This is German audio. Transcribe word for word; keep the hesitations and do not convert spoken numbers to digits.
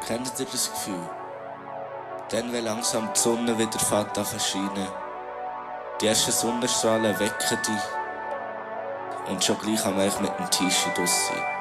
Kennt ihr das Gefühl? Dann, wenn langsam die Sonne wieder fährt an zu scheinen, die ersten Sonnenstrahlen wecken dich und schon gleich am euch mit dem T-Shirt aus sein.